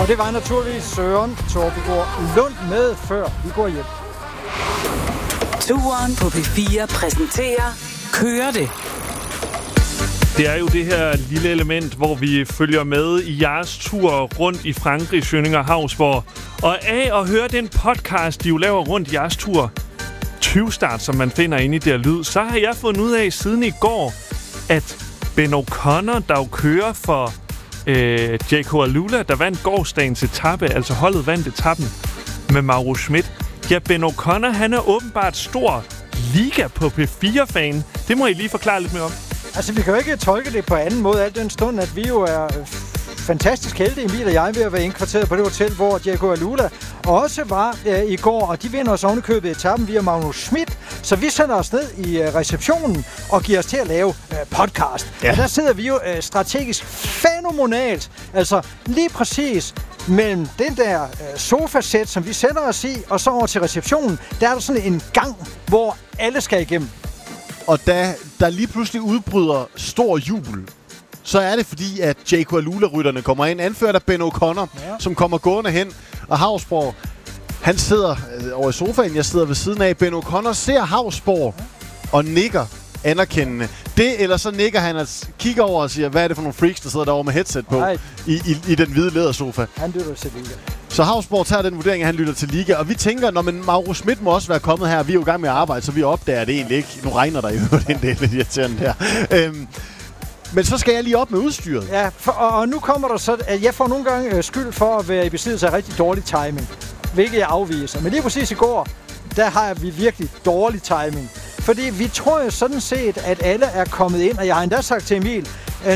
Og det var naturligvis Søren Torpegaard Lund med, før vi går hjem. Turen på P4 præsenterer Kører det. Det er jo det her lille element, hvor vi følger med i jeres tur rundt i Frankrig, Schønning og Hausborg. Og af at høre den podcast, de jo laver rundt i jeres tur, 20-start, som man finder inde i der lyd, så har jeg fundet ud af siden i går, at Ben O'Connor, der jo kører for J.K. Alula, der vandt gårsdagens etape, altså holdet vandt etappen med Mauro Schmidt. Ja, Ben O'Connor, han er åbenbart stor Liga på P4-fan. Det må I lige forklare lidt mere om. Altså, vi kan jo ikke tolke det på anden måde, al den stund, at vi jo er fantastisk heldige, Emil og jeg, ved at være indkvarteret på det hotel, hvor J.K. Alula også var i går, og de vinder os ovenikøbet etappen via Magnus Schmidt, så vi sender os ned i receptionen og giver os til at lave podcast. Ja. Og der sidder vi jo strategisk fænomenalt, altså lige præcis mellem den der sofasæt, som vi sætter os i, og så over til receptionen, der er der sådan en gang, hvor alle skal igennem. Og da der lige pludselig udbryder stor jubel, så er det fordi, at J.K. Alula-rytterne kommer ind, anført af Ben O'Connor, som kommer gående hen. Og Hausborg, han sidder over i sofaen, jeg sidder ved siden af. Ben O'Connor ser Hausborg og nikker anerkendende. Det, eller så nikker han og kigger over og siger, hvad er det for nogle freaks, der sidder derovre med headset på i den hvide lædersofa. Han lytter til Liga. Så Hausborg tager den vurdering, at han lytter til Liga. Og vi tænker, når Mauro Schmidt må også være kommet her. Vi er jo i gang med at arbejde, så vi opdager det egentlig ikke. Nu regner der jo den del lidt irriterende der. Men så skal jeg lige op med udstyret. Ja, og nu kommer der så, at jeg får nogle gange skyld for at være i besiddelse af rigtig dårlig timing. Hvilket jeg afviser. Men lige præcis i går, der har vi virkelig dårlig timing. Fordi vi tror jo sådan set, at alle er kommet ind, og jeg har endda sagt til Emil,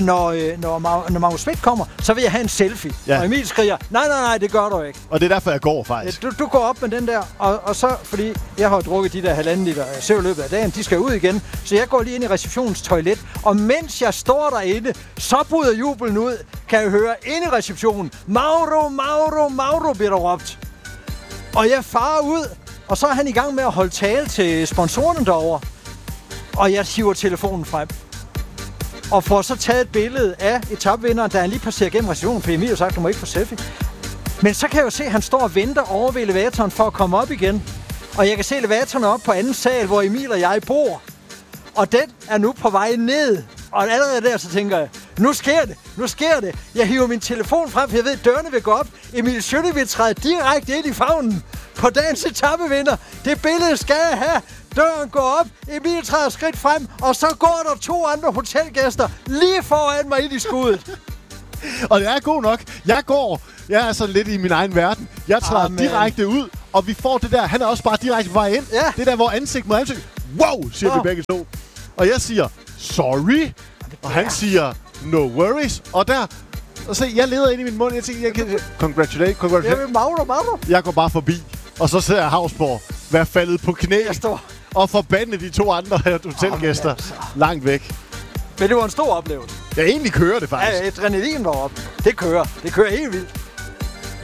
når Magnus Schmidt kommer, så vil jeg have en selfie. Ja. Og Emil skriger, nej, det gør du ikke. Og det er derfor, jeg går faktisk. Du går op med den der, og så, fordi jeg har drukket de der 1,5 liter sæv i løbet af dagen, de skal ud igen, så jeg går lige ind i receptionens toilet, og mens jeg står derinde, så bryder jubelen ud, kan jeg høre inde i receptionen, Mauro, bliver der råbt. Og jeg farer ud, og så er han i gang med at holde tale til sponsorerne derovre. Og jeg hiver telefonen frem. Og får så taget et billede af etapevinderen, da han lige passerer gennem receptionen, for Emil har sagt, du må ikke få selfie. Men så kan jeg jo se, at han står og venter over ved elevatoren for at komme op igen. Og jeg kan se elevatoren op på anden sal, hvor Emil og jeg bor. Og den er nu på vej ned. Og allerede der, så tænker jeg, nu sker det. Jeg hiver min telefon frem, for jeg ved, at dørene vil gå op. Emil Schønning vil træde direkte ind i favnen på dagens etapevinder. Det billede skal jeg have. Døren går op, Emil træder skridt frem, og så går der 2 andre hotelgæster lige foran mig ind i skuddet. Og det er god nok. Jeg er sådan lidt i min egen verden. Jeg træder direkte ud, og vi får det der. Han er også bare direkte på vej ind. Ja. Det der, hvor ansigt mod ansigt. Wow, siger vi begge to. Og jeg siger, sorry. Og han siger, no worries. Og se, jeg leder ind i min mund. Jeg tænker, jeg kan... Congratulate. Jeg vil Mauro. Jeg går bare forbi. Og så ser jeg Hausborg være faldet på knæ. Jeg står og forbande de 2 andre hotelgæster langt væk. Men det var en stor oplevelse. Jeg egentlig kører det faktisk. Ja, adrenalin var op. Det kører helt vildt.